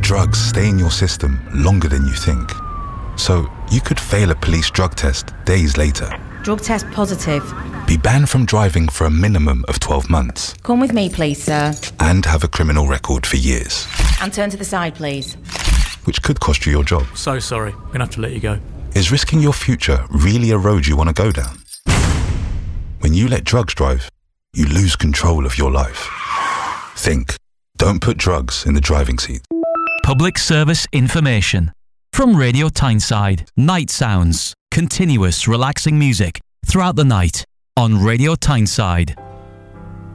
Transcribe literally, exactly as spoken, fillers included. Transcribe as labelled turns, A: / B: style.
A: drugs stay in your system longer than you think. So you could fail a police drug test days later.
B: Drug test positive.
A: Be banned from driving for a minimum of twelve months.
B: Come with me, please, sir.
A: And have a criminal record for years.
B: And turn to the side, please.
A: Which could cost you your job.
C: So sorry, I'm going to have to let you go.
A: Is risking your future really a road you want to go down? When you let drugs drive, you lose control of your life. Think. Don't put drugs in the driving seat.
D: Public service information. From Radio Tyneside, Night Sounds. Continuous relaxing music throughout the night on Radio Tyneside.